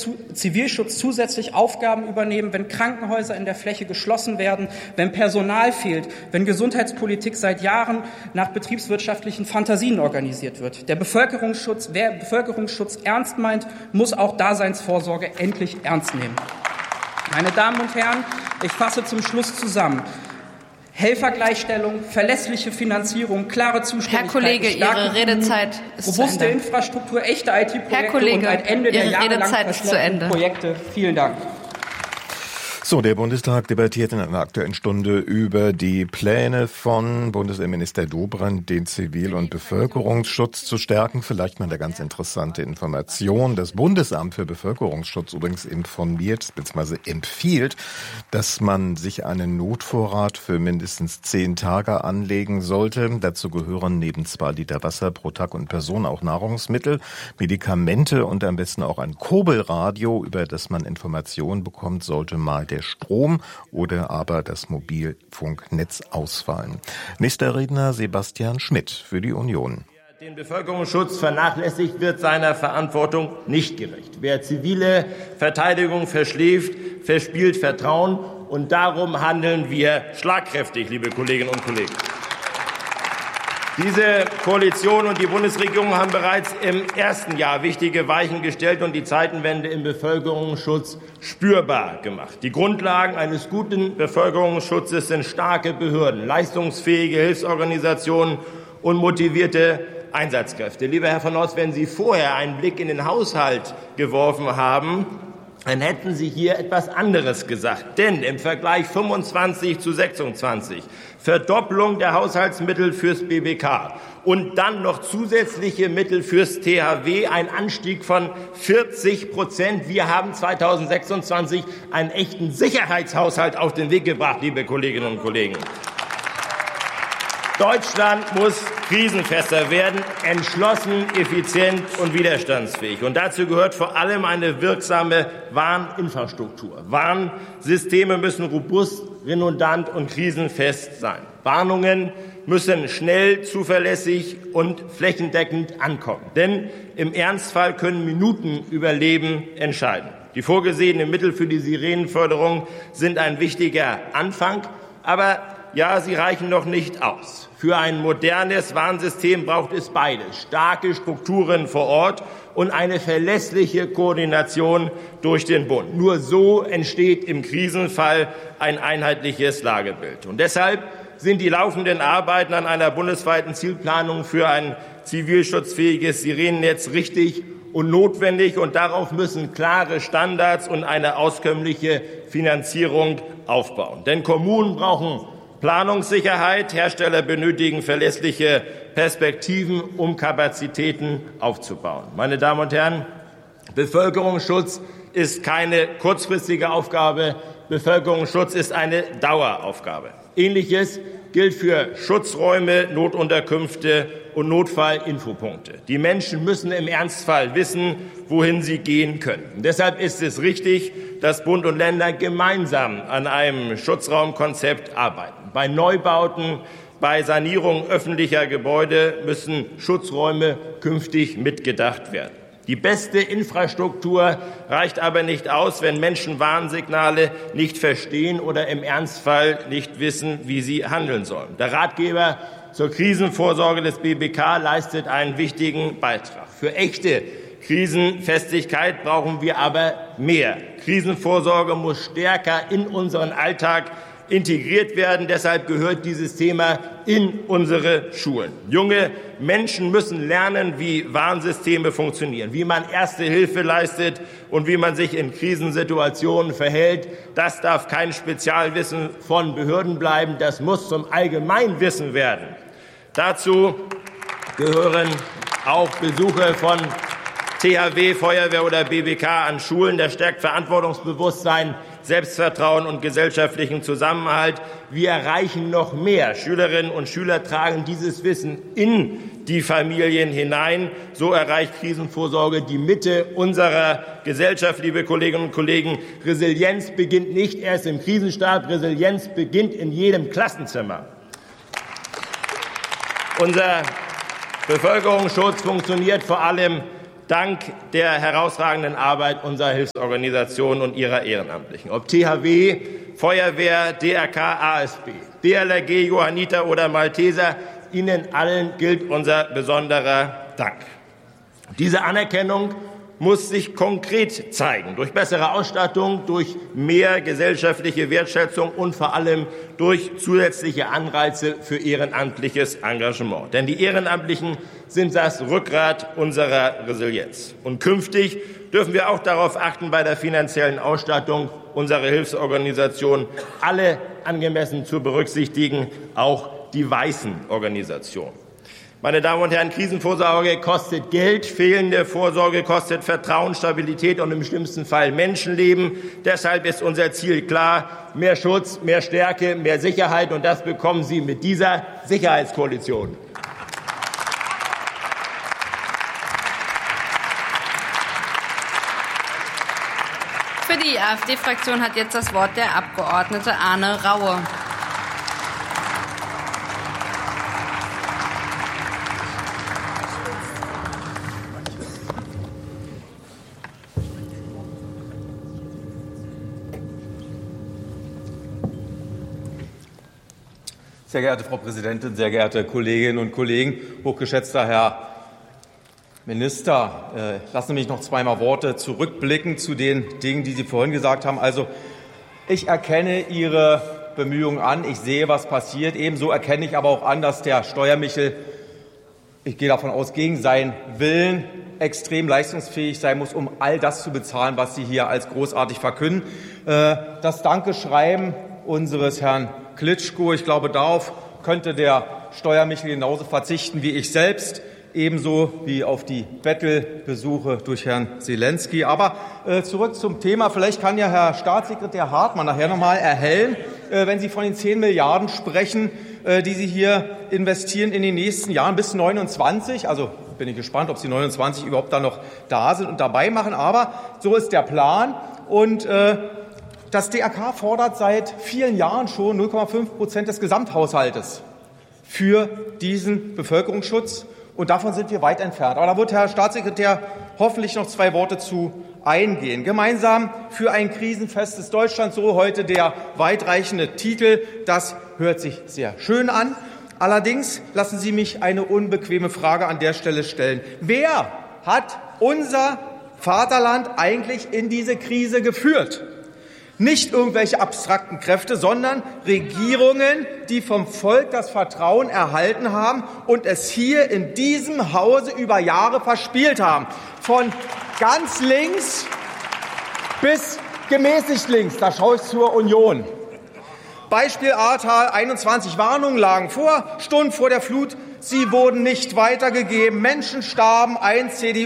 Zivilschutz zusätzlich Aufgaben übernehmen, wenn Krankenhäuser in der Fläche geschlossen werden, wenn Personal fehlt, wenn Gesundheitspolitik seit Jahren nach betriebswirtschaftlichen Fantasien organisiert wird. Wer Bevölkerungsschutz ernst meint, muss auch Daseinsvorsorge endlich ernst nehmen. Meine Damen und Herren, ich fasse zum Schluss zusammen. Helfergleichstellung, verlässliche Finanzierung, klare Zuständigkeit, Herr Kollege, Ihre Redezeit ist zu Ende. Robuste Infrastruktur, echte IT-Projekte und ein Ende der jahrelang verschleppten Projekte. Vielen Dank. So, der Bundestag debattiert in einer Aktuellen Stunde über die Pläne von Bundesinnenminister Dobrindt, den Zivil- und Bevölkerungsschutz zu stärken. Vielleicht mal eine ganz interessante Information. Das Bundesamt für Bevölkerungsschutz übrigens informiert bzw. empfiehlt, dass man sich einen Notvorrat für mindestens 10 Tage anlegen sollte. Dazu gehören neben 2 Liter Wasser pro Tag und Person auch Nahrungsmittel, Medikamente und am besten auch ein Kurbelradio, über das man Informationen bekommt, sollte mal der Strom oder aber das Mobilfunknetz ausfallen. Nächster Redner Sebastian Schmidt für die Union. Wer den Bevölkerungsschutz vernachlässigt, wird seiner Verantwortung nicht gerecht. Wer zivile Verteidigung verschläft, verspielt Vertrauen. Und darum handeln wir schlagkräftig, liebe Kolleginnen und Kollegen. Diese Koalition und die Bundesregierung haben bereits im ersten Jahr wichtige Weichen gestellt und die Zeitenwende im Bevölkerungsschutz spürbar gemacht. Die Grundlagen eines guten Bevölkerungsschutzes sind starke Behörden, leistungsfähige Hilfsorganisationen und motivierte Einsatzkräfte. Lieber Herr von Notz, wenn Sie vorher einen Blick in den Haushalt geworfen haben, dann hätten Sie hier etwas anderes gesagt. Denn im Vergleich 25 zu 26 Verdopplung der Haushaltsmittel fürs BBK und dann noch zusätzliche Mittel fürs THW, ein Anstieg von 40%. Wir haben 2026 einen echten Sicherheitshaushalt auf den Weg gebracht, liebe Kolleginnen und Kollegen. Deutschland muss krisenfester werden, entschlossen, effizient und widerstandsfähig. Und dazu gehört vor allem eine wirksame Warninfrastruktur. Warnsysteme müssen robust, redundant und krisenfest sein. Warnungen müssen schnell, zuverlässig und flächendeckend ankommen. Denn im Ernstfall können Minuten über Leben entscheiden. Die vorgesehenen Mittel für die Sirenenförderung sind ein wichtiger Anfang, aber ja, sie reichen noch nicht aus. Für ein modernes Warnsystem braucht es beides: starke Strukturen vor Ort und eine verlässliche Koordination durch den Bund. Nur so entsteht im Krisenfall ein einheitliches Lagebild. Und deshalb sind die laufenden Arbeiten an einer bundesweiten Zielplanung für ein zivilschutzfähiges Sirenennetz richtig und notwendig. Und darauf müssen klare Standards und eine auskömmliche Finanzierung aufbauen. Denn Kommunen brauchen Planungssicherheit, Hersteller benötigen verlässliche Perspektiven, um Kapazitäten aufzubauen. Meine Damen und Herren, Bevölkerungsschutz ist keine kurzfristige Aufgabe, Bevölkerungsschutz ist eine Daueraufgabe. Ähnliches gilt für Schutzräume, Notunterkünfte und Notfallinfopunkte. Die Menschen müssen im Ernstfall wissen, wohin sie gehen können. Und deshalb ist es richtig, dass Bund und Länder gemeinsam an einem Schutzraumkonzept arbeiten. Bei Neubauten, bei Sanierung öffentlicher Gebäude müssen Schutzräume künftig mitgedacht werden. Die beste Infrastruktur reicht aber nicht aus, wenn Menschen Warnsignale nicht verstehen oder im Ernstfall nicht wissen, wie sie handeln sollen. Der Ratgeber zur Krisenvorsorge des BBK leistet einen wichtigen Beitrag. Für echte Krisenfestigkeit brauchen wir aber mehr. Krisenvorsorge muss stärker in unseren Alltag integriert werden. Deshalb gehört dieses Thema in unsere Schulen. Junge Menschen müssen lernen, wie Warnsysteme funktionieren, wie man Erste Hilfe leistet und wie man sich in Krisensituationen verhält. Das darf kein Spezialwissen von Behörden bleiben. Das muss zum Allgemeinwissen werden. Dazu gehören auch Besuche von THW, Feuerwehr oder BBK an Schulen. Das stärkt Verantwortungsbewusstsein, Selbstvertrauen und gesellschaftlichen Zusammenhalt. Wir erreichen noch mehr. Schülerinnen und Schüler tragen dieses Wissen in die Familien hinein. So erreicht Krisenvorsorge die Mitte unserer Gesellschaft, liebe Kolleginnen und Kollegen. Resilienz beginnt nicht erst im Krisenstab. Resilienz beginnt in jedem Klassenzimmer. Unser Bevölkerungsschutz funktioniert vor allem dank der herausragenden Arbeit unserer Hilfsorganisationen und ihrer Ehrenamtlichen. Ob THW, Feuerwehr, DRK, ASB, DLRG, Johanniter oder Malteser, Ihnen allen gilt unser besonderer Dank. Diese Anerkennung muss sich konkret zeigen, durch bessere Ausstattung, durch mehr gesellschaftliche Wertschätzung und vor allem durch zusätzliche Anreize für ehrenamtliches Engagement. Denn die Ehrenamtlichen sind das Rückgrat unserer Resilienz. Und künftig dürfen wir auch darauf achten, bei der finanziellen Ausstattung unserer Hilfsorganisationen alle angemessen zu berücksichtigen, auch die weißen Organisationen. Meine Damen und Herren, Krisenvorsorge kostet Geld, fehlende Vorsorge kostet Vertrauen, Stabilität und im schlimmsten Fall Menschenleben. Deshalb ist unser Ziel klar: mehr Schutz, mehr Stärke, mehr Sicherheit, und das bekommen Sie mit dieser Sicherheitskoalition. Für die AfD-Fraktion hat jetzt das Wort der Abgeordnete Arne Raue. Sehr geehrte Frau Präsidentin, sehr geehrte Kolleginnen und Kollegen, hochgeschätzter Herr Minister, lassen Sie mich noch zweimal Worte zurückblicken zu den Dingen, die Sie vorhin gesagt haben. Also, ich erkenne Ihre Bemühungen an, ich sehe, was passiert. Ebenso erkenne ich aber auch an, dass der Steuermichel, ich gehe davon aus, gegen seinen Willen extrem leistungsfähig sein muss, um all das zu bezahlen, was Sie hier als großartig verkünden. Das Dankeschreiben unseres Herrn Klitschko, ich glaube, darauf könnte der Steuermichel genauso verzichten wie ich selbst, ebenso wie auf die Bettelbesuche durch Herrn Zelensky. Aber zurück zum Thema. Vielleicht kann ja Herr Staatssekretär Hartmann nachher noch mal erhellen, wenn Sie von den 10 Milliarden sprechen, die Sie hier investieren in den nächsten Jahren bis 29. Also bin ich gespannt, ob Sie 29 überhaupt dann noch da sind und dabei machen. Aber so ist der Plan. Und das DRK fordert seit vielen Jahren schon 0,5% des Gesamthaushaltes für diesen Bevölkerungsschutz. Und davon sind wir weit entfernt. Aber da wird Herr Staatssekretär hoffentlich noch 2 Worte zu eingehen. Gemeinsam für ein krisenfestes Deutschland, so heute der weitreichende Titel. Das hört sich sehr schön an. Allerdings lassen Sie mich eine unbequeme Frage an der Stelle stellen. Wer hat unser Vaterland eigentlich in diese Krise geführt? Nicht irgendwelche abstrakten Kräfte, sondern Regierungen, die vom Volk das Vertrauen erhalten haben und es hier in diesem Hause über Jahre verspielt haben. Von ganz links bis gemäßigt links, da schaue ich zur Union. Beispiel Ahrtal, 21 Warnungen lagen vor, Stunden vor der Flut. Sie wurden nicht weitergegeben. Menschen starben. Ein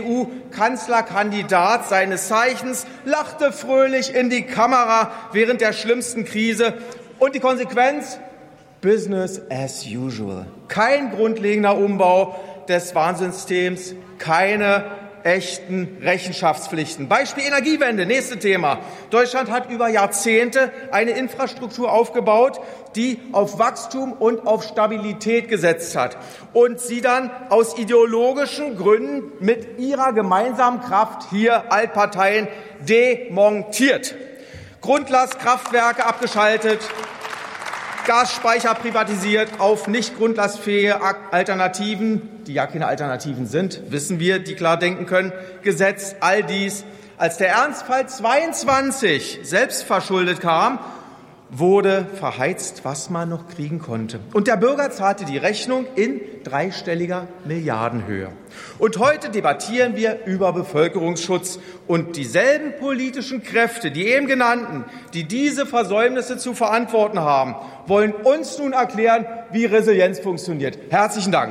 CDU-Kanzlerkandidat seines Zeichens lachte fröhlich in die Kamera während der schlimmsten Krise. Und die Konsequenz? Business as usual. Kein grundlegender Umbau des Warnsystems, keine echten Rechenschaftspflichten. Beispiel Energiewende, nächstes Thema. Deutschland hat über Jahrzehnte eine Infrastruktur aufgebaut, die auf Wachstum und auf Stabilität gesetzt hat und sie dann aus ideologischen Gründen mit ihrer gemeinsamen Kraft hier Altparteien demontiert. Grundlastkraftwerke abgeschaltet, Gasspeicher privatisiert, auf nicht grundlastfähige Alternativen, die ja keine Alternativen sind, wissen wir, die klar denken können, gesetzt. All dies, als der Ernstfall 22 selbst verschuldet kam, wurde verheizt, was man noch kriegen konnte. Und der Bürger zahlte die Rechnung in dreistelliger Milliardenhöhe. Und heute debattieren wir über Bevölkerungsschutz. Und dieselben politischen Kräfte, die eben genannten, die diese Versäumnisse zu verantworten haben, wollen uns nun erklären, wie Resilienz funktioniert. Herzlichen Dank.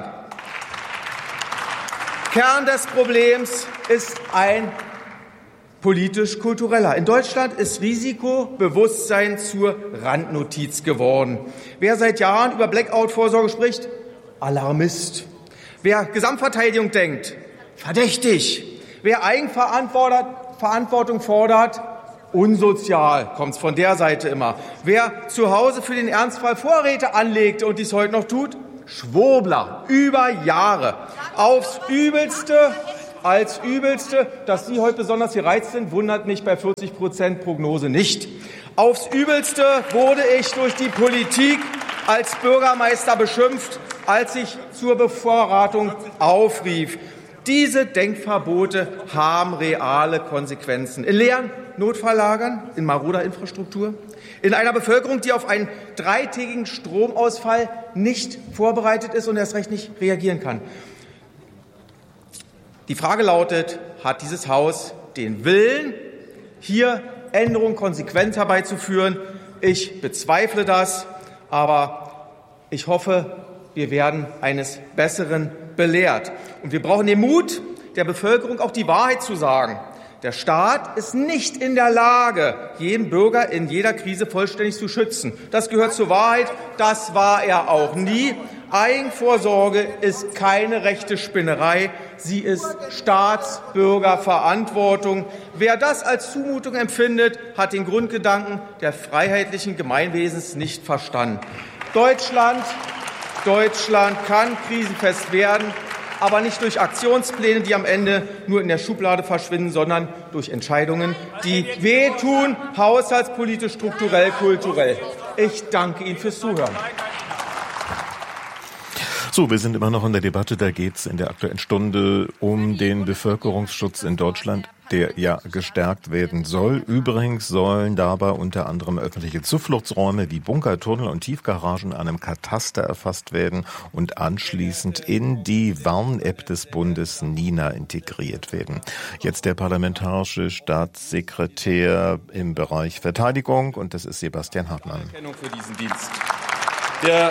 Kern des Problems ist ein politisch-kultureller. In Deutschland ist Risikobewusstsein zur Randnotiz geworden. Wer seit Jahren über Blackout-Vorsorge spricht, Alarmist. Wer Gesamtverteidigung denkt, verdächtig. Wer Eigenverantwortung fordert, unsozial, kommt's von der Seite immer. Wer zu Hause für den Ernstfall Vorräte anlegte und dies heute noch tut, Schwurbler, über Jahre. Aufs Übelste als Übelste. Dass Sie heute besonders gereizt sind, wundert mich bei 40% Prognose nicht. Aufs Übelste wurde ich durch die Politik als Bürgermeister beschimpft, als ich zur Bevorratung aufrief. Diese Denkverbote haben reale Konsequenzen. In leeren Notfalllagern, in maroder Infrastruktur, in einer Bevölkerung, die auf einen 3-tägigen Stromausfall nicht vorbereitet ist und erst recht nicht reagieren kann. Die Frage lautet, hat dieses Haus den Willen, hier Änderungen konsequent herbeizuführen? Ich bezweifle das, aber ich hoffe, wir werden eines Besseren belehrt. Und wir brauchen den Mut der Bevölkerung, auch die Wahrheit zu sagen. Der Staat ist nicht in der Lage, jeden Bürger in jeder Krise vollständig zu schützen. Das gehört zur Wahrheit. Das war er auch nie. Eigenvorsorge ist keine rechte Spinnerei. Sie ist Staatsbürgerverantwortung. Wer das als Zumutung empfindet, hat den Grundgedanken der freiheitlichen Gemeinwesens nicht verstanden. Deutschland kann krisenfest werden, aber nicht durch Aktionspläne, die am Ende nur in der Schublade verschwinden, sondern durch Entscheidungen, die wehtun, haushaltspolitisch, strukturell, kulturell. Ich danke Ihnen fürs Zuhören. So, wir sind immer noch in der Debatte. Da geht es in der Aktuellen Stunde um den Bevölkerungsschutz in Deutschland, der ja gestärkt werden soll. Übrigens sollen dabei unter anderem öffentliche Zufluchtsräume wie Bunker, Tunnel und Tiefgaragen an einem Kataster erfasst werden und anschließend in die Warn-App des Bundes Nina integriert werden. Jetzt der parlamentarische Staatssekretär im Bereich Verteidigung, und das ist Sebastian Hartmann. Anerkennung für diesen Dienst. Der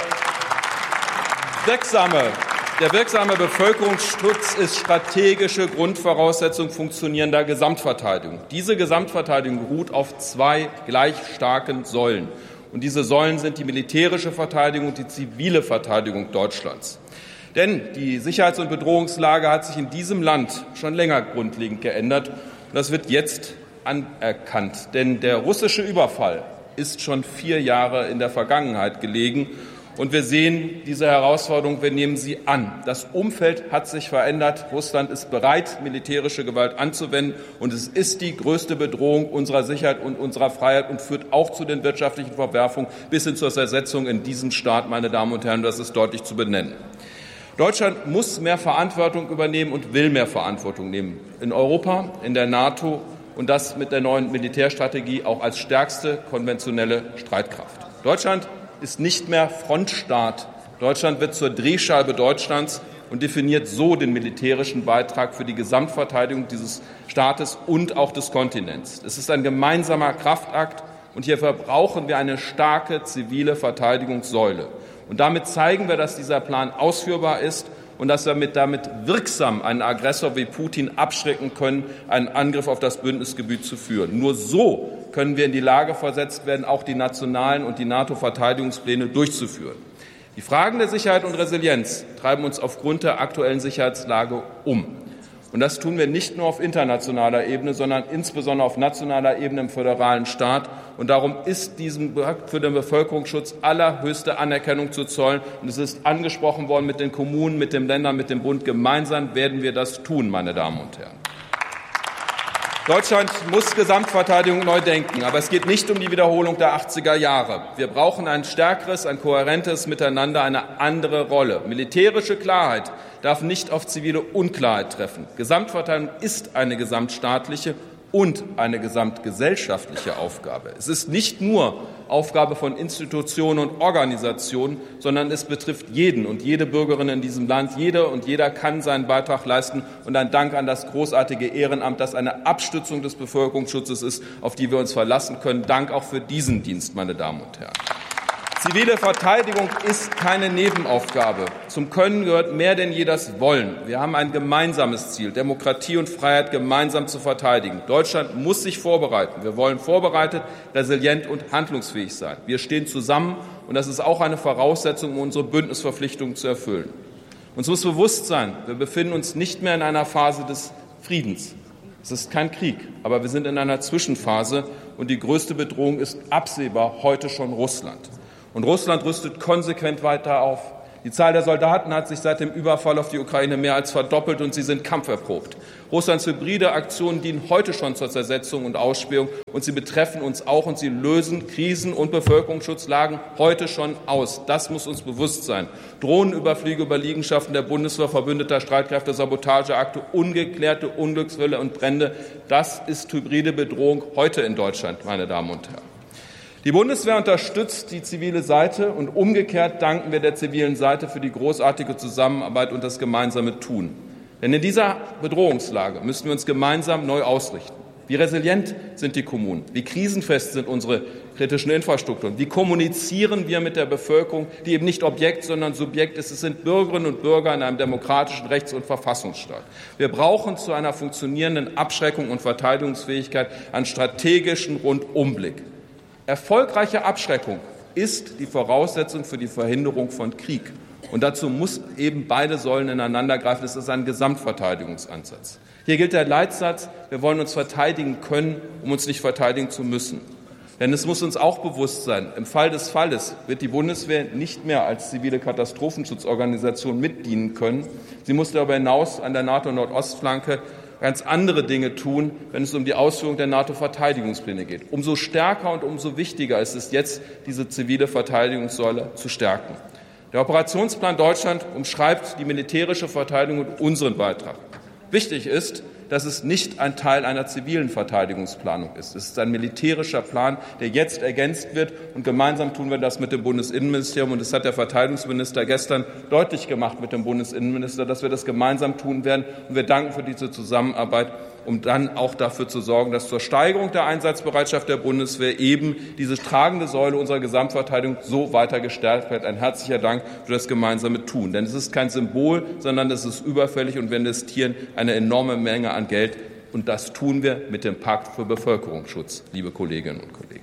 wirksame Bevölkerungsschutz ist strategische Grundvoraussetzung funktionierender Gesamtverteidigung. Diese Gesamtverteidigung beruht auf 2 gleich starken Säulen. Und diese Säulen sind die militärische Verteidigung und die zivile Verteidigung Deutschlands. Denn die Sicherheits- und Bedrohungslage hat sich in diesem Land schon länger grundlegend geändert. Und das wird jetzt anerkannt. Denn der russische Überfall ist schon 4 Jahre in der Vergangenheit gelegen. Und wir sehen diese Herausforderung, wir nehmen sie an. Das Umfeld hat sich verändert. Russland ist bereit, militärische Gewalt anzuwenden. Und es ist die größte Bedrohung unserer Sicherheit und unserer Freiheit und führt auch zu den wirtschaftlichen Verwerfungen bis hin zur Zersetzung in diesem Staat, meine Damen und Herren. Das ist deutlich zu benennen. Deutschland muss mehr Verantwortung übernehmen und will mehr Verantwortung nehmen. In Europa, in der NATO und das mit der neuen Militärstrategie auch als stärkste konventionelle Streitkraft. Deutschland ist nicht mehr Frontstaat. Deutschland wird zur Drehscheibe Deutschlands und definiert so den militärischen Beitrag für die Gesamtverteidigung dieses Staates und auch des Kontinents. Es ist ein gemeinsamer Kraftakt und hierfür brauchen wir eine starke zivile Verteidigungssäule. Und damit zeigen wir, dass dieser Plan ausführbar ist und dass wir damit wirksam einen Aggressor wie Putin abschrecken können, einen Angriff auf das Bündnisgebiet zu führen. Nur so können wir in die Lage versetzt werden, auch die nationalen und die NATO-Verteidigungspläne durchzuführen. Die Fragen der Sicherheit und Resilienz treiben uns aufgrund der aktuellen Sicherheitslage um. Und das tun wir nicht nur auf internationaler Ebene, sondern insbesondere auf nationaler Ebene im föderalen Staat. Und darum ist diesem für den Bevölkerungsschutz allerhöchste Anerkennung zu zollen. Und es ist angesprochen worden mit den Kommunen, mit den Ländern, mit dem Bund. Gemeinsam werden wir das tun, meine Damen und Herren. Deutschland muss Gesamtverteidigung neu denken, aber es geht nicht um die Wiederholung der 80er Jahre. Wir brauchen ein stärkeres, ein kohärentes Miteinander, eine andere Rolle. Militärische Klarheit darf nicht auf zivile Unklarheit treffen. Gesamtverteidigung ist eine gesamtstaatliche und eine gesamtgesellschaftliche Aufgabe. Es ist nicht nur Aufgabe von Institutionen und Organisationen, sondern es betrifft jeden und jede Bürgerin in diesem Land. Jede und jeder kann seinen Beitrag leisten. Und ein Dank an das großartige Ehrenamt, das eine Abstützung des Bevölkerungsschutzes ist, auf die wir uns verlassen können. Dank auch für diesen Dienst, meine Damen und Herren. Zivile Verteidigung ist keine Nebenaufgabe. Zum Können gehört mehr denn je das Wollen. Wir haben ein gemeinsames Ziel, Demokratie und Freiheit gemeinsam zu verteidigen. Deutschland muss sich vorbereiten. Wir wollen vorbereitet, resilient und handlungsfähig sein. Wir stehen zusammen und das ist auch eine Voraussetzung, um unsere Bündnisverpflichtungen zu erfüllen. Uns muss bewusst sein, wir befinden uns nicht mehr in einer Phase des Friedens. Es ist kein Krieg, aber wir sind in einer Zwischenphase und die größte Bedrohung ist absehbar heute schon Russland. Und Russland rüstet konsequent weiter auf. Die Zahl der Soldaten hat sich seit dem Überfall auf die Ukraine mehr als verdoppelt und sie sind kampferprobt. Russlands hybride Aktionen dienen heute schon zur Zersetzung und Ausspähung und sie betreffen uns auch und sie lösen Krisen- und Bevölkerungsschutzlagen heute schon aus. Das muss uns bewusst sein. Drohnenüberflüge über Liegenschaften der Bundeswehr, verbündeter Streitkräfte, Sabotageakte, ungeklärte Unglücksfälle und Brände. Das ist hybride Bedrohung heute in Deutschland, meine Damen und Herren. Die Bundeswehr unterstützt die zivile Seite und umgekehrt danken wir der zivilen Seite für die großartige Zusammenarbeit und das gemeinsame Tun. Denn in dieser Bedrohungslage müssen wir uns gemeinsam neu ausrichten. Wie resilient sind die Kommunen? Wie krisenfest sind unsere kritischen Infrastrukturen? Wie kommunizieren wir mit der Bevölkerung, die eben nicht Objekt, sondern Subjekt ist? Es sind Bürgerinnen und Bürger in einem demokratischen Rechts- und Verfassungsstaat. Wir brauchen zu einer funktionierenden Abschreckung und Verteidigungsfähigkeit einen strategischen Rundumblick. Erfolgreiche Abschreckung ist die Voraussetzung für die Verhinderung von Krieg. Und dazu muss eben beide Säulen ineinandergreifen. Es ist ein Gesamtverteidigungsansatz. Hier gilt der Leitsatz, wir wollen uns verteidigen können, um uns nicht verteidigen zu müssen. Denn es muss uns auch bewusst sein, im Fall des Falles wird die Bundeswehr nicht mehr als zivile Katastrophenschutzorganisation mitdienen können. Sie muss darüber hinaus an der NATO-Nordostflanke ganz andere Dinge tun, wenn es um die Ausführung der NATO-Verteidigungspläne geht. Umso stärker und umso wichtiger ist es jetzt, diese zivile Verteidigungssäule zu stärken. Der Operationsplan Deutschland umschreibt die militärische Verteidigung und unseren Beitrag. Wichtig ist, dass es nicht ein Teil einer zivilen Verteidigungsplanung ist. Es ist ein militärischer Plan, der jetzt ergänzt wird. Und gemeinsam tun wir das mit dem Bundesinnenministerium. Und das hat der Verteidigungsminister gestern deutlich gemacht mit dem Bundesinnenminister, dass wir das gemeinsam tun werden. Und wir danken für diese Zusammenarbeit, um dann auch dafür zu sorgen, dass zur Steigerung der Einsatzbereitschaft der Bundeswehr eben diese tragende Säule unserer Gesamtverteidigung so weiter gestärkt wird. Ein herzlicher Dank für das gemeinsame Tun. Denn es ist kein Symbol, sondern es ist überfällig und wir investieren eine enorme Menge an Geld. Und das tun wir mit dem Pakt für Bevölkerungsschutz, liebe Kolleginnen und Kollegen.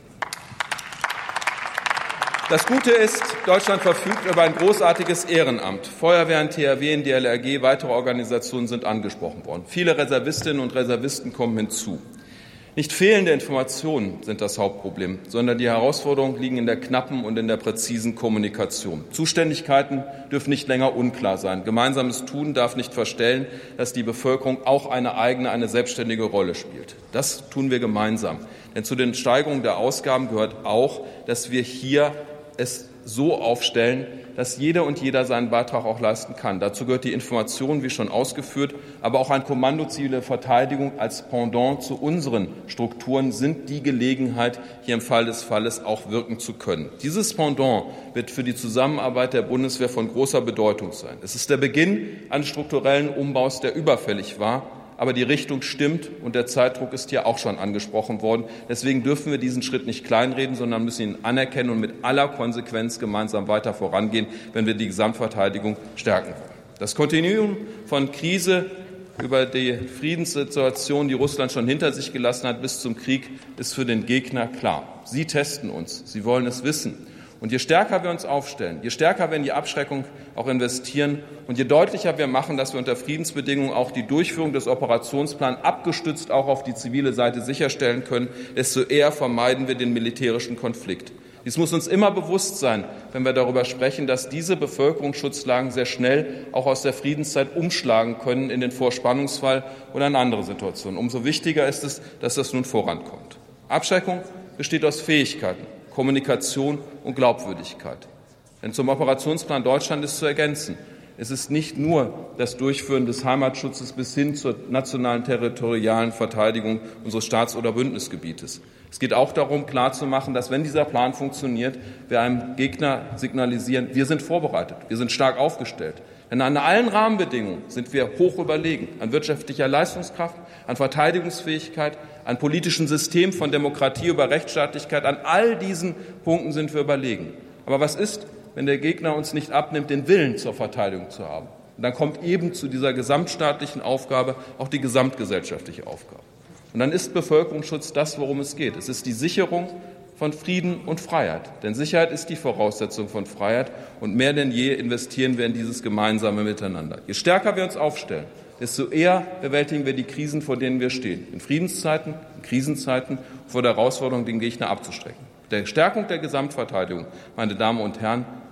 Das Gute ist, Deutschland verfügt über ein großartiges Ehrenamt. Feuerwehren, THW, DLRG, weitere Organisationen sind angesprochen worden. Viele Reservistinnen und Reservisten kommen hinzu. Nicht fehlende Informationen sind das Hauptproblem, sondern die Herausforderungen liegen in der knappen und in der präzisen Kommunikation. Zuständigkeiten dürfen nicht länger unklar sein. Gemeinsames Tun darf nicht verstellen, dass die Bevölkerung auch eine selbstständige Rolle spielt. Das tun wir gemeinsam. Denn zu den Steigerungen der Ausgaben gehört auch, dass wir hier es so aufstellen, dass jede und jeder seinen Beitrag auch leisten kann. Dazu gehört die Information, wie schon ausgeführt, aber auch ein Kommando zivile Verteidigung als Pendant zu unseren Strukturen sind die Gelegenheit, hier im Fall des Falles auch wirken zu können. Dieses Pendant wird für die Zusammenarbeit der Bundeswehr von großer Bedeutung sein. Es ist der Beginn eines strukturellen Umbaus, der überfällig war. Aber die Richtung stimmt und der Zeitdruck ist hier auch schon angesprochen worden. Deswegen dürfen wir diesen Schritt nicht kleinreden, sondern müssen ihn anerkennen und mit aller Konsequenz gemeinsam weiter vorangehen, wenn wir die Gesamtverteidigung stärken wollen. Das Kontinuum von Krise über die Friedenssituation, die Russland schon hinter sich gelassen hat, bis zum Krieg, ist für den Gegner klar. Sie testen uns, sie wollen es wissen. Und je stärker wir uns aufstellen, je stärker wir in die Abschreckung auch investieren und je deutlicher wir machen, dass wir unter Friedensbedingungen auch die Durchführung des Operationsplans abgestützt auch auf die zivile Seite sicherstellen können, desto eher vermeiden wir den militärischen Konflikt. Dies muss uns immer bewusst sein, wenn wir darüber sprechen, dass diese Bevölkerungsschutzlagen sehr schnell auch aus der Friedenszeit umschlagen können in den Vorspannungsfall oder in andere Situationen. Umso wichtiger ist es, dass das nun vorankommt. Abschreckung besteht aus Fähigkeiten, Kommunikation und Glaubwürdigkeit. Denn zum Operationsplan Deutschland ist zu ergänzen, es ist nicht nur das Durchführen des Heimatschutzes bis hin zur nationalen territorialen Verteidigung unseres Staats- oder Bündnisgebietes. Es geht auch darum, klarzumachen, dass, wenn dieser Plan funktioniert, wir einem Gegner signalisieren, wir sind vorbereitet, wir sind stark aufgestellt. Denn an allen Rahmenbedingungen sind wir hoch überlegen, an wirtschaftlicher Leistungskraft, an Verteidigungsfähigkeit, an politischem System von Demokratie über Rechtsstaatlichkeit. An all diesen Punkten sind wir überlegen. Aber was ist, wenn der Gegner uns nicht abnimmt, den Willen zur Verteidigung zu haben? Und dann kommt eben zu dieser gesamtstaatlichen Aufgabe auch die gesamtgesellschaftliche Aufgabe. Und dann ist Bevölkerungsschutz das, worum es geht. Es ist die Sicherung von Frieden und Freiheit. Denn Sicherheit ist die Voraussetzung von Freiheit. Und mehr denn je investieren wir in dieses gemeinsame Miteinander. Je stärker wir uns aufstellen, desto eher bewältigen wir die Krisen, vor denen wir stehen. In Friedenszeiten, in Krisenzeiten, vor der Herausforderung, den Gegner abzustrecken. Der Stärkung der Gesamtverteidigung, meine Damen und Herren,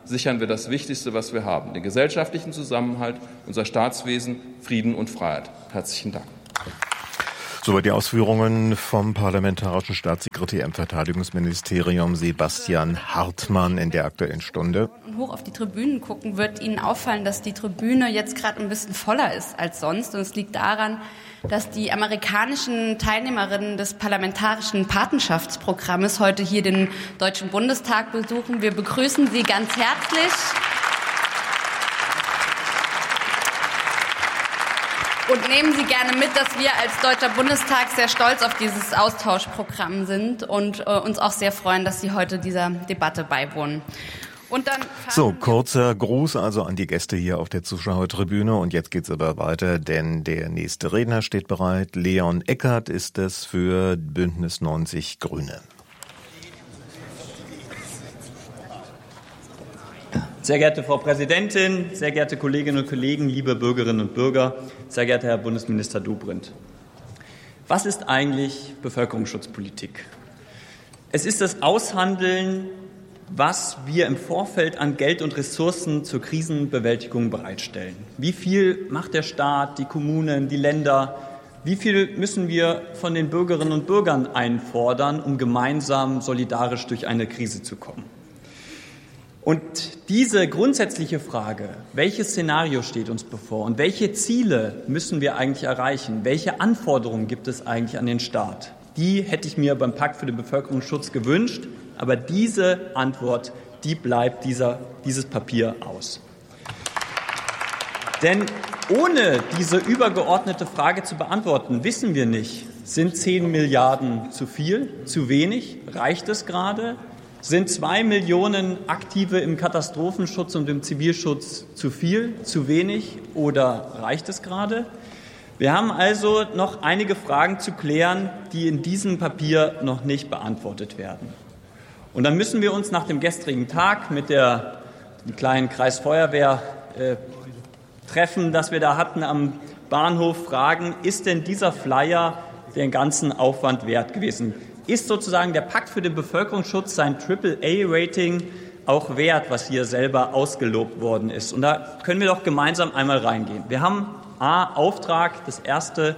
sichern wir das Wichtigste, was wir haben, den gesellschaftlichen Zusammenhalt, unser Staatswesen, Frieden und Freiheit. Herzlichen Dank. Soweit die Ausführungen vom parlamentarischen Staatssekretär im Verteidigungsministerium Sebastian Hartmann in der Aktuellen Stunde. Und hoch auf die Tribünen gucken, wird Ihnen auffallen, dass die Tribüne jetzt gerade ein bisschen voller ist als sonst. Und es liegt daran, dass die amerikanischen Teilnehmerinnen des parlamentarischen Patenschaftsprogrammes heute hier den Deutschen Bundestag besuchen. Wir begrüßen Sie ganz herzlich. Und nehmen Sie gerne mit, dass wir als Deutscher Bundestag sehr stolz auf dieses Austauschprogramm sind und uns auch sehr freuen, dass Sie heute dieser Debatte beiwohnen. Und dann so, kurzer Gruß also an die Gäste hier auf der Zuschauertribüne. Und jetzt geht's aber weiter, denn der nächste Redner steht bereit. Leon Eckert ist es für Bündnis 90 Grüne. Sehr geehrte Frau Präsidentin, sehr geehrte Kolleginnen und Kollegen, liebe Bürgerinnen und Bürger, sehr geehrter Herr Bundesminister Dobrindt. Was ist eigentlich Bevölkerungsschutzpolitik? Es ist das Aushandeln, was wir im Vorfeld an Geld und Ressourcen zur Krisenbewältigung bereitstellen. Wie viel macht der Staat, die Kommunen, die Länder? Wie viel müssen wir von den Bürgerinnen und Bürgern einfordern, um gemeinsam solidarisch durch eine Krise zu kommen? Und diese grundsätzliche Frage, welches Szenario steht uns bevor und welche Ziele müssen wir eigentlich erreichen, welche Anforderungen gibt es eigentlich an den Staat, die hätte ich mir beim Pakt für den Bevölkerungsschutz gewünscht, aber diese Antwort, die bleibt dieses Papier aus. Denn ohne diese übergeordnete Frage zu beantworten, wissen wir nicht, sind 10 Milliarden zu viel, zu wenig, reicht es gerade? Sind 2 Millionen Aktive im Katastrophenschutz und im Zivilschutz zu viel, zu wenig oder reicht es gerade? Wir haben also noch einige Fragen zu klären, die in diesem Papier noch nicht beantwortet werden. Und dann müssen wir uns nach dem gestrigen Tag mit dem kleinen Kreisfeuerwehr treffen, das wir da hatten am Bahnhof, fragen, ist denn dieser Flyer den ganzen Aufwand wert gewesen? Ist sozusagen der Pakt für den Bevölkerungsschutz sein AAA-Rating auch wert, was hier selber ausgelobt worden ist? Und da können wir doch gemeinsam einmal reingehen. Wir haben Auftrag, das erste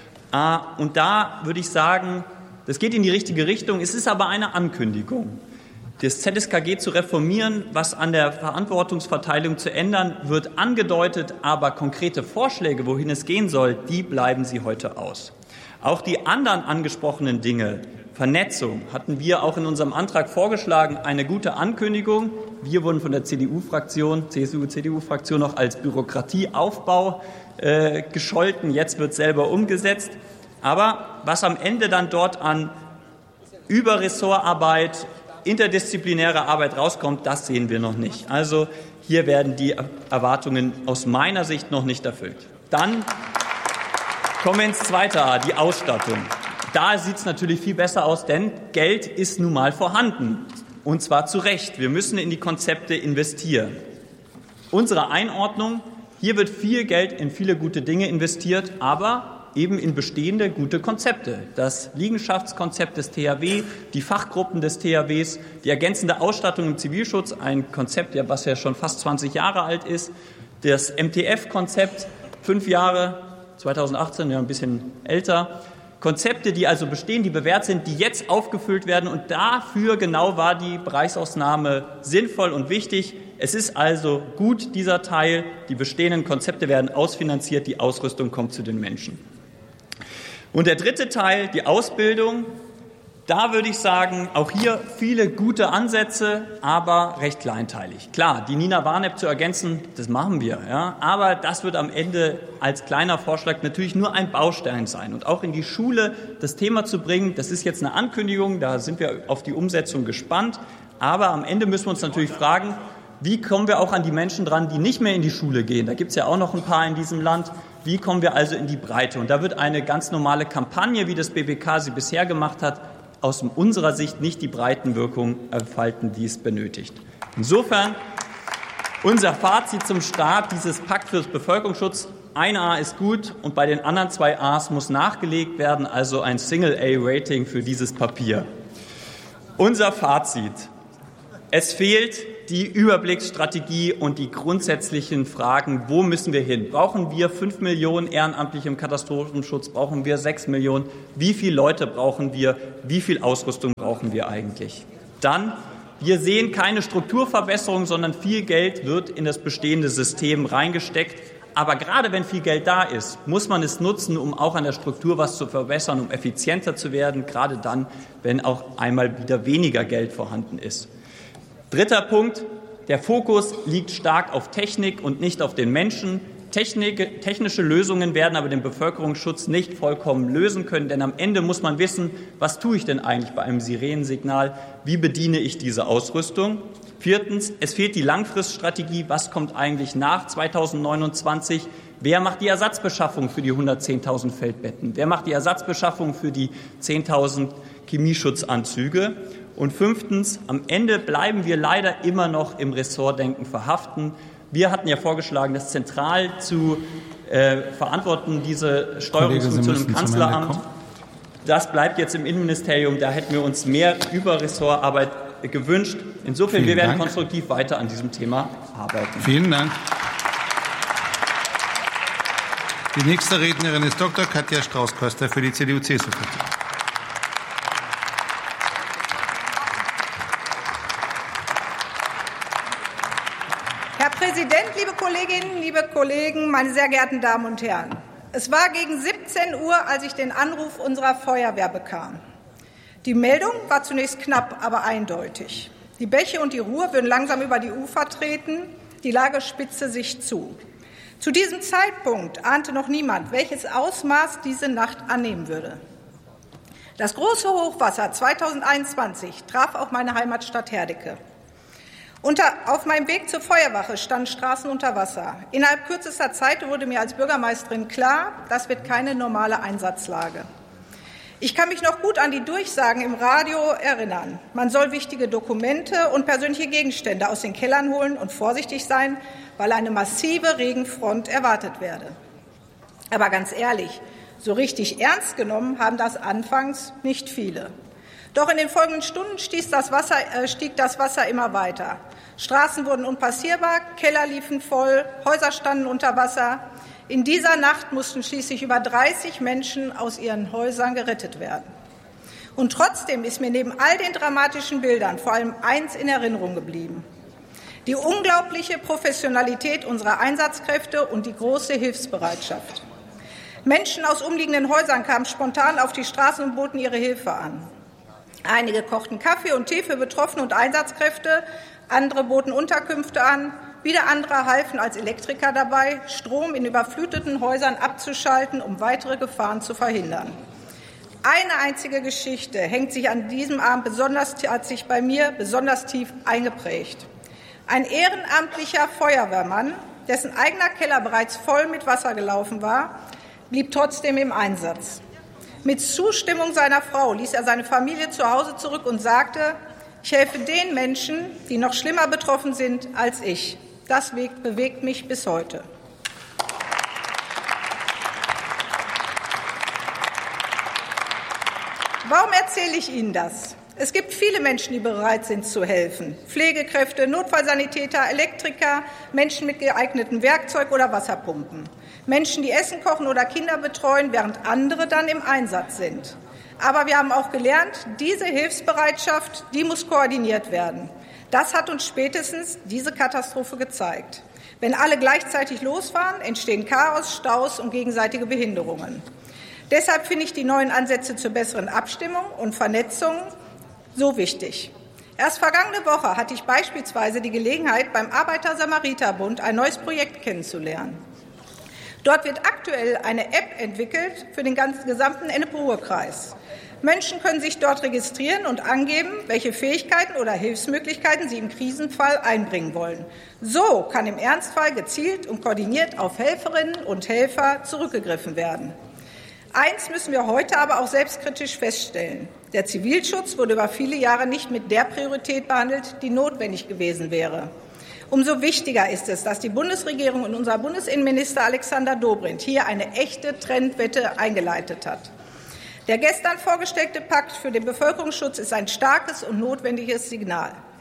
und da würde ich sagen, das geht in die richtige Richtung. Es ist aber eine Ankündigung. Das ZSKG zu reformieren, was an der Verantwortungsverteilung zu ändern, wird angedeutet, aber konkrete Vorschläge, wohin es gehen soll, die bleiben Sie heute aus. Auch die anderen angesprochenen Dinge, Vernetzung, hatten wir auch in unserem Antrag vorgeschlagen, eine gute Ankündigung. Wir wurden von der CSU-CDU-Fraktion noch als Bürokratieaufbau gescholten. Jetzt wird selber umgesetzt. Aber was am Ende dann dort an Überressortarbeit, interdisziplinäre Arbeit rauskommt, das sehen wir noch nicht. Also hier werden die Erwartungen aus meiner Sicht noch nicht erfüllt. Dann kommen wir ins zweite A, die Ausstattung. Da sieht es natürlich viel besser aus, denn Geld ist nun mal vorhanden. Und zwar zu Recht. Wir müssen in die Konzepte investieren. Unsere Einordnung, hier wird viel Geld in viele gute Dinge investiert, aber eben in bestehende gute Konzepte. Das Liegenschaftskonzept des THW, die Fachgruppen des THWs, die ergänzende Ausstattung im Zivilschutz, ein Konzept, was ja schon fast 20 Jahre alt ist, das MTF-Konzept, 5 Jahre, 2018, ja ein bisschen älter, Konzepte, die also bestehen, die bewährt sind, die jetzt aufgefüllt werden. Und dafür genau war die Bereichsausnahme sinnvoll und wichtig. Es ist also gut, dieser Teil. Die bestehenden Konzepte werden ausfinanziert, die Ausrüstung kommt zu den Menschen. Und der dritte Teil, die Ausbildung. Da würde ich sagen, auch hier viele gute Ansätze, aber recht kleinteilig. Klar, die Nina Warneck zu ergänzen, das machen wir, ja, aber das wird am Ende als kleiner Vorschlag natürlich nur ein Baustein sein. Und auch in die Schule das Thema zu bringen, das ist jetzt eine Ankündigung, da sind wir auf die Umsetzung gespannt. Aber am Ende müssen wir uns natürlich fragen, wie kommen wir auch an die Menschen dran, die nicht mehr in die Schule gehen? Da gibt es ja auch noch ein paar in diesem Land. Wie kommen wir also in die Breite? Und da wird eine ganz normale Kampagne, wie das BBK sie bisher gemacht hat, aus unserer Sicht nicht die Breitenwirkung entfalten, die es benötigt. Insofern unser Fazit zum Start dieses Pakt für den Bevölkerungsschutz. Ein A ist gut und bei den anderen 2 A's muss nachgelegt werden, also ein Single-A-Rating für dieses Papier. Unser Fazit. Es fehlt die Überblicksstrategie und die grundsätzlichen Fragen, wo müssen wir hin? Brauchen wir 5 Millionen Ehrenamtliche im Katastrophenschutz? Brauchen wir 6 Millionen? Wie viele Leute brauchen wir? Wie viel Ausrüstung brauchen wir eigentlich? Dann, wir sehen keine Strukturverbesserung, sondern viel Geld wird in das bestehende System reingesteckt. Aber gerade wenn viel Geld da ist, muss man es nutzen, um auch an der Struktur was zu verbessern, um effizienter zu werden, gerade dann, wenn auch einmal wieder weniger Geld vorhanden ist. Dritter Punkt, der Fokus liegt stark auf Technik und nicht auf den Menschen. Technische Lösungen werden aber den Bevölkerungsschutz nicht vollkommen lösen können, denn am Ende muss man wissen, was tue ich denn eigentlich bei einem Sirenensignal, wie bediene ich diese Ausrüstung. Viertens, es fehlt die Langfriststrategie, was kommt eigentlich nach 2029, wer macht die Ersatzbeschaffung für die 110.000 Feldbetten, wer macht die Ersatzbeschaffung für die 10.000 Chemieschutzanzüge. Und fünftens, am Ende bleiben wir leider immer noch im Ressortdenken verhaften. Wir hatten ja vorgeschlagen, das zentral zu verantworten, diese Steuerungsfunktion im Kanzleramt. Das bleibt jetzt im Innenministerium. Da hätten wir uns mehr Überressortarbeit gewünscht. Insofern, wir werden konstruktiv weiter an diesem Thema arbeiten. Vielen Dank. Die nächste Rednerin ist Dr. Katja Strauß-Köster für die CDU-CSU-Fraktion. Herr Präsident, liebe Kolleginnen, liebe Kollegen, meine sehr geehrten Damen und Herren! Es war gegen 17 Uhr, als ich den Anruf unserer Feuerwehr bekam. Die Meldung war zunächst knapp, aber eindeutig. Die Bäche und die Ruhr würden langsam über die Ufer treten. Die Lage spitzte sich zu. Zu diesem Zeitpunkt ahnte noch niemand, welches Ausmaß diese Nacht annehmen würde. Das große Hochwasser 2021 traf auch meine Heimatstadt Herdecke. Auf meinem Weg zur Feuerwache standen Straßen unter Wasser. Innerhalb kürzester Zeit wurde mir als Bürgermeisterin klar, das wird keine normale Einsatzlage. Ich kann mich noch gut an die Durchsagen im Radio erinnern. Man soll wichtige Dokumente und persönliche Gegenstände aus den Kellern holen und vorsichtig sein, weil eine massive Regenfront erwartet werde. Aber ganz ehrlich, so richtig ernst genommen haben das anfangs nicht viele. Doch in den folgenden Stunden stieg das Wasser immer weiter. Straßen wurden unpassierbar, Keller liefen voll, Häuser standen unter Wasser. In dieser Nacht mussten schließlich über 30 Menschen aus ihren Häusern gerettet werden. Und trotzdem ist mir neben all den dramatischen Bildern vor allem eins in Erinnerung geblieben: die unglaubliche Professionalität unserer Einsatzkräfte und die große Hilfsbereitschaft. Menschen aus umliegenden Häusern kamen spontan auf die Straßen und boten ihre Hilfe an. Einige kochten Kaffee und Tee für Betroffene und Einsatzkräfte, andere boten Unterkünfte an. Wieder andere halfen als Elektriker dabei, Strom in überfluteten Häusern abzuschalten, um weitere Gefahren zu verhindern. Eine einzige Geschichte hat sich bei mir besonders tief eingeprägt. Ein ehrenamtlicher Feuerwehrmann, dessen eigener Keller bereits voll mit Wasser gelaufen war, blieb trotzdem im Einsatz. Mit Zustimmung seiner Frau ließ er seine Familie zu Hause zurück und sagte: Ich helfe den Menschen, die noch schlimmer betroffen sind als ich. Das bewegt mich bis heute. Warum erzähle ich Ihnen das? Es gibt viele Menschen, die bereit sind zu helfen. Pflegekräfte, Notfallsanitäter, Elektriker, Menschen mit geeignetem Werkzeug oder Wasserpumpen. Menschen, die Essen kochen oder Kinder betreuen, während andere dann im Einsatz sind. Aber wir haben auch gelernt, diese Hilfsbereitschaft, die muss koordiniert werden. Das hat uns spätestens diese Katastrophe gezeigt. Wenn alle gleichzeitig losfahren, entstehen Chaos, Staus und gegenseitige Behinderungen. Deshalb finde ich die neuen Ansätze zur besseren Abstimmung und Vernetzung so wichtig. Erst vergangene Woche hatte ich beispielsweise die Gelegenheit, beim Arbeiter-Samariter-Bund ein neues Projekt kennenzulernen. Dort wird aktuell eine App entwickelt für den gesamten Ennepe-Ruhr-Kreis. Menschen können sich dort registrieren und angeben, welche Fähigkeiten oder Hilfsmöglichkeiten sie im Krisenfall einbringen wollen. So kann im Ernstfall gezielt und koordiniert auf Helferinnen und Helfer zurückgegriffen werden. Eins müssen wir heute aber auch selbstkritisch feststellen: Der Zivilschutz wurde über viele Jahre nicht mit der Priorität behandelt, die notwendig gewesen wäre. Umso wichtiger ist es, dass die Bundesregierung und unser Bundesinnenminister Alexander Dobrindt hier eine echte Trendwende eingeleitet hat. Der gestern vorgestellte Pakt für den Bevölkerungsschutz ist ein starkes und notwendiges Signal.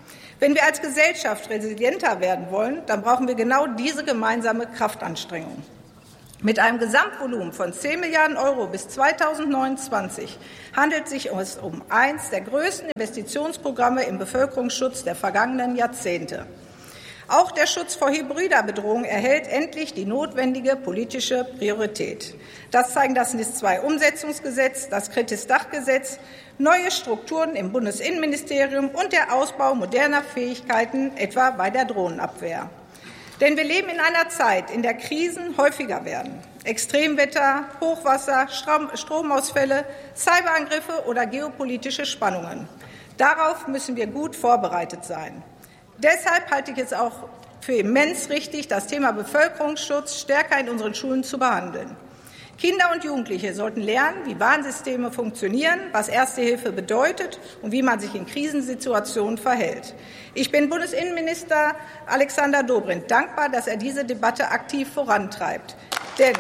Wenn wir als Gesellschaft resilienter werden wollen, dann brauchen wir genau diese gemeinsame Kraftanstrengung. Mit einem Gesamtvolumen von 10 Milliarden € bis 2029 handelt es sich um eines der größten Investitionsprogramme im Bevölkerungsschutz der vergangenen Jahrzehnte. Auch der Schutz vor hybrider Bedrohung erhält endlich die notwendige politische Priorität. Das zeigen das NIS-2-Umsetzungsgesetz, das KRITIS-Dachgesetz, neue Strukturen im Bundesinnenministerium und der Ausbau moderner Fähigkeiten, etwa bei der Drohnenabwehr. Denn wir leben in einer Zeit, in der Krisen häufiger werden. Extremwetter, Hochwasser, Stromausfälle, Cyberangriffe oder geopolitische Spannungen. Darauf müssen wir gut vorbereitet sein. Deshalb halte ich es auch für immens richtig, das Thema Bevölkerungsschutz stärker in unseren Schulen zu behandeln. Kinder und Jugendliche sollten lernen, wie Warnsysteme funktionieren, was Erste Hilfe bedeutet und wie man sich in Krisensituationen verhält. Ich bin Bundesinnenminister Alexander Dobrindt dankbar, dass er diese Debatte aktiv vorantreibt. Denn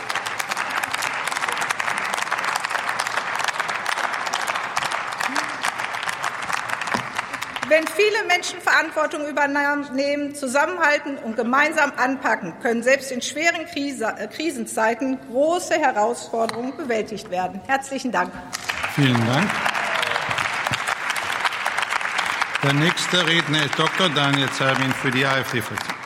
wenn viele Menschen Verantwortung übernehmen, zusammenhalten und gemeinsam anpacken, können selbst in schweren Krisenzeiten große Herausforderungen bewältigt werden. Herzlichen Dank. Vielen Dank. Der nächste Redner ist Dr. Daniel Zerbin für die AfD-Fraktion.